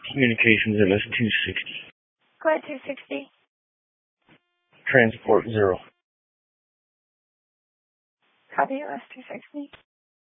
Communications MS-260. Go ahead, 260. Transport 0. Copy MS-260.